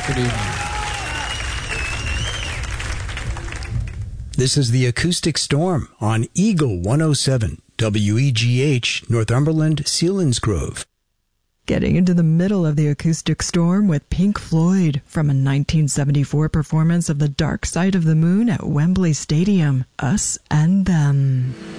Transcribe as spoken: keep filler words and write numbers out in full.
Good evening. This is the Acoustic Storm on Eagle one oh seven, W E G H, Northumberland, Selinsgrove. Getting into the middle of the Acoustic Storm with Pink Floyd from a nineteen seventy-four performance of The Dark Side of the Moon at Wembley Stadium, Us and Them.